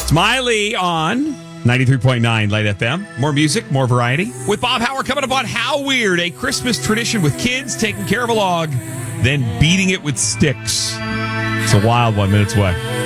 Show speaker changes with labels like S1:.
S1: Smiley on 93.9 Light FM. More music, more variety. With Bob Howard coming up on How Weird, a Christmas tradition with kids taking care of a log, then beating it with sticks. It's a wild one, minutes away.